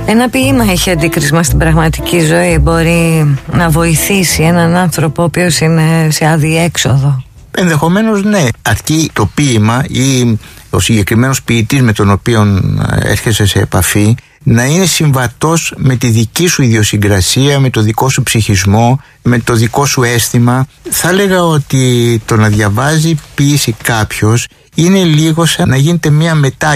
Ένα ποίημα έχει αντίκρισμα στην πραγματική ζωή? Μπορεί να βοηθήσει έναν άνθρωπο ο οποίος είναι σε αδιέξοδο? Ενδεχομένως ναι, αρκεί το ποίημα ή ο συγκεκριμένος ποιητής με τον οποίο έρχεσαι σε επαφή να είναι συμβατός με τη δική σου ιδιοσυγκρασία, με το δικό σου ψυχισμό, με το δικό σου αίσθημα. Θα έλεγα ότι το να διαβάζει ποίηση κάποιος είναι λίγο σαν να γίνεται μια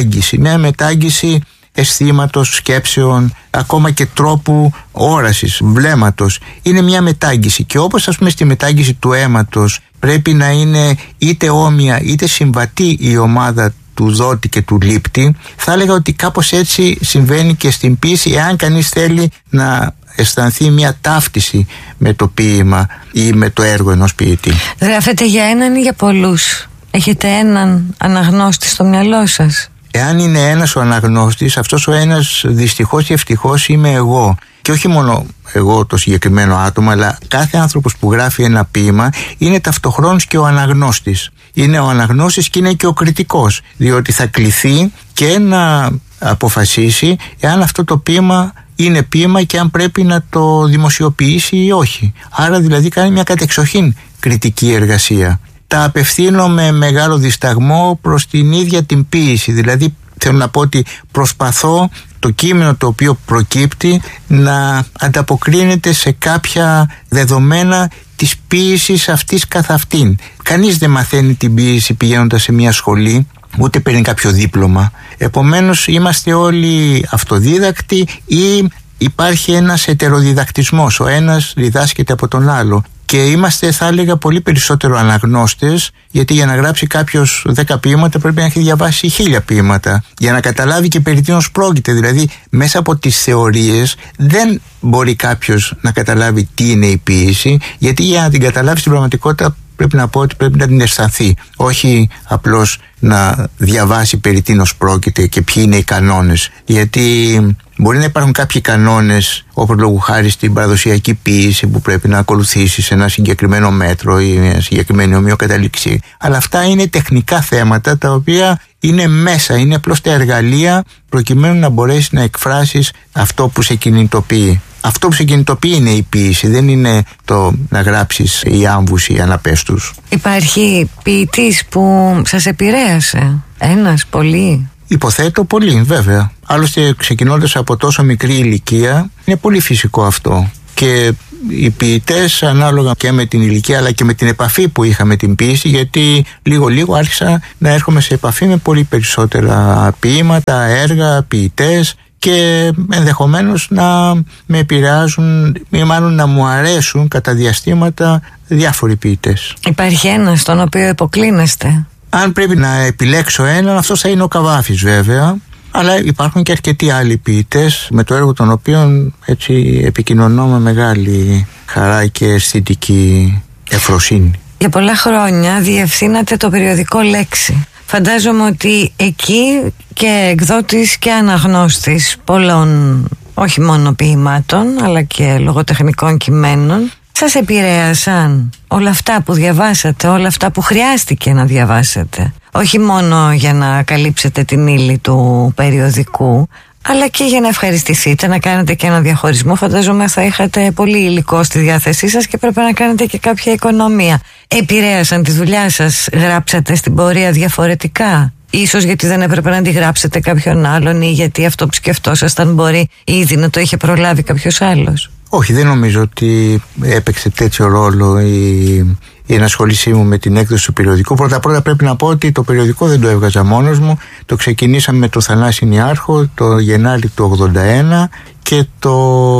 μετάγγιση αισθήματος, σκέψεων, ακόμα και τρόπου όρασης, βλέμματος. Είναι μια μετάγγιση, και όπως ας πούμε στη μετάγγιση του αίματος πρέπει να είναι είτε όμοια είτε συμβατή η ομάδα του δότη και του λήπτη, θα έλεγα ότι κάπως έτσι συμβαίνει και στην ποίηση, εάν κανείς θέλει να αισθανθεί μια ταύτιση με το ποίημα ή με το έργο ενός ποιητή. Γράφετε για έναν ή για πολλούς? Έχετε έναν αναγνώστη στο μυαλό σας? Εάν είναι ένας ο αναγνώστης, αυτός ο ένας δυστυχώς ή ευτυχώς είμαι εγώ. Και όχι μόνο εγώ το συγκεκριμένο άτομο, αλλά κάθε άνθρωπος που γράφει ένα ποίημα είναι ταυτοχρόνως και ο αναγνώστης. Είναι ο αναγνώστης και είναι και ο κριτικός, διότι θα κληθεί και να αποφασίσει εάν αυτό το ποίημα είναι ποίημα και αν πρέπει να το δημοσιοποιήσει ή όχι. Άρα δηλαδή κάνει μια κατεξοχήν κριτική εργασία. Τα απευθύνω με μεγάλο δισταγμό προς την ίδια την ποίηση. Δηλαδή θέλω να πω ότι προσπαθώ το κείμενο το οποίο προκύπτει να ανταποκρίνεται σε κάποια δεδομένα της ποίησης αυτής καθ' αυτήν. Κανείς δεν μαθαίνει την ποίηση πηγαίνοντας σε μια σχολή, ούτε παίρνει κάποιο δίπλωμα. Επομένως είμαστε όλοι αυτοδίδακτοι ή υπάρχει ένας ετεροδιδακτισμός, ο ένας διδάσκεται από τον άλλο. Και είμαστε, θα έλεγα, πολύ περισσότερο αναγνώστες, γιατί για να γράψει κάποιος 10 ποίηματα πρέπει να έχει διαβάσει 1000 ποίηματα για να καταλάβει και περί τίνος πρόκειται. Δηλαδή μέσα από τις θεωρίες δεν μπορεί κάποιος να καταλάβει τι είναι η ποίηση, γιατί για να την καταλάβει στην πραγματικότητα πρέπει να πω ότι πρέπει να την αισθανθεί, όχι απλώς να διαβάσει περί τίνος πρόκειται και ποιοι είναι οι κανόνες. Γιατί μπορεί να υπάρχουν κάποιοι κανόνες, όπως λόγου χάρη στην παραδοσιακή ποίηση, που πρέπει να ακολουθήσεις ένα συγκεκριμένο μέτρο ή μια συγκεκριμένη ομοιοκαταλήξη. Αλλά αυτά είναι τεχνικά θέματα τα οποία είναι μέσα, είναι απλώς τα εργαλεία προκειμένου να μπορέσεις να εκφράσεις αυτό που σε κινητοποιεί. Αυτό που σε κινητοποιεί είναι η ποίηση, δεν είναι το να γράψεις οι άμβους ή αναπέστους. Υπάρχει ποιητής που σας επηρέασε? Ένας, πολλοί? Υποθέτω πολύ, βέβαια. Άλλωστε, ξεκινώντας από τόσο μικρή ηλικία, είναι πολύ φυσικό αυτό. Και οι ποιητές, ανάλογα και με την ηλικία αλλά και με την επαφή που είχα με την ποίηση, γιατί λίγο άρχισα να έρχομαι σε επαφή με πολύ περισσότερα ποίηματα, έργα, ποιητές, και ενδεχομένως να με επηρεάζουν ή μάλλον να μου αρέσουν κατά διαστήματα διάφοροι ποιητές. Υπάρχει ένας στον οποίο υποκλίνεστε? Αν πρέπει να επιλέξω έναν, αυτός θα είναι ο Καβάφης βέβαια, αλλά υπάρχουν και αρκετοί άλλοι ποιητές με το έργο των οποίων έτσι επικοινωνώ με μεγάλη χαρά και αισθητική ευφροσύνη. Για πολλά χρόνια διευθύνατε το περιοδικό Λέξη. Φαντάζομαι ότι εκεί και εκδότης και αναγνώστης πολλών, όχι μόνο ποιημάτων, αλλά και λογοτεχνικών κειμένων. Σας επηρέασαν όλα αυτά που διαβάσατε, όλα αυτά που χρειάστηκε να διαβάσετε? Όχι μόνο για να καλύψετε την ύλη του περιοδικού, αλλά και για να ευχαριστηθείτε, να κάνετε και ένα διαχωρισμό. Φαντάζομαι θα είχατε πολύ υλικό στη διάθεσή σας και πρέπει να κάνετε και κάποια οικονομία. Επηρέασαν τη δουλειά σας? Γράψατε στην πορεία διαφορετικά? Ίσως γιατί δεν έπρεπε να τη γράψετε κάποιον άλλον, ή γιατί αυτό που σκεφτόσασταν μπορεί ήδη να το είχε προλάβει κάποιος άλλος? Όχι, δεν νομίζω ότι έπαιξε τέτοιο ρόλο η ενασχόλησή μου με την έκδοση του περιοδικού. Πρώτα πρέπει να πω ότι το περιοδικό δεν το έβγαζα μόνος μου. Το ξεκινήσαμε με το Θανάση Νιάρχο το Γενάρη του 1981 και το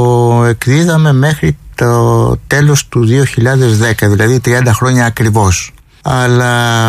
εκδίδαμε μέχρι το τέλος του 2010, δηλαδή 30 χρόνια ακριβώς. Αλλά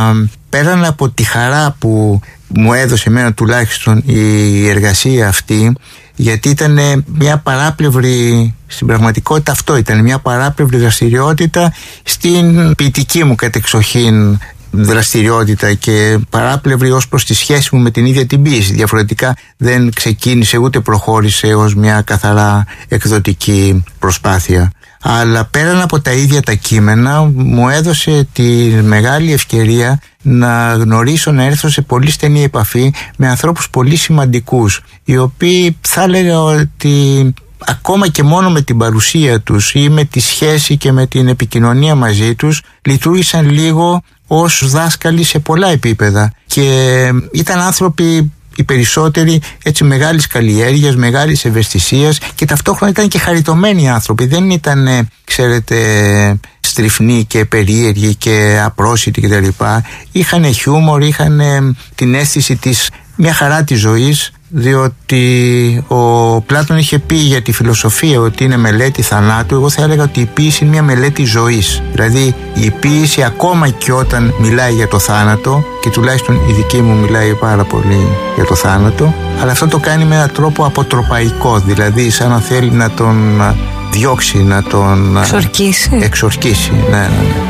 πέραν από τη χαρά που μου έδωσε εμένα τουλάχιστον η εργασία αυτή, γιατί ήταν μια παράπλευρη, στην πραγματικότητα αυτό ήταν μια παράπλευρη δραστηριότητα στην ποιητική μου κατεξοχήν δραστηριότητα και παράπλευρη ως προς τη σχέση μου με την ίδια την ποίηση. Διαφορετικά δεν ξεκίνησε ούτε προχώρησε ως μια καθαρά εκδοτική προσπάθεια. Αλλά πέραν από τα ίδια τα κείμενα μου έδωσε τη μεγάλη ευκαιρία να γνωρίσω, να έρθω σε πολύ στενή επαφή με ανθρώπους πολύ σημαντικούς, οι οποίοι θα έλεγα ότι ακόμα και μόνο με την παρουσία τους ή με τη σχέση και με την επικοινωνία μαζί τους λειτουργήσαν λίγο ως δάσκαλοι σε πολλά επίπεδα, και ήταν άνθρωποι οι περισσότεροι έτσι μεγάλης καλλιέργειας, μεγάλης ευαισθησίας, και ταυτόχρονα ήταν και χαριτωμένοι άνθρωποι. Δεν ήταν, ξέρετε, στριφνοί και περίεργοι και απρόσιτοι κτλ. Είχαν χιούμορ, είχαν την αίσθηση της μια χαρά της ζωής, διότι ο Πλάτων είχε πει για τη φιλοσοφία ότι είναι μελέτη θανάτου. Εγώ θα έλεγα ότι η ποίηση είναι μια μελέτη ζωής. Δηλαδή η ποίηση, ακόμα και όταν μιλάει για το θάνατο, και τουλάχιστον η δική μου μιλάει πάρα πολύ για το θάνατο, αλλά αυτό το κάνει με έναν τρόπο αποτροπαϊκό, δηλαδή σαν να θέλει να τον διώξει, να τον εξορκίσει. Ναι.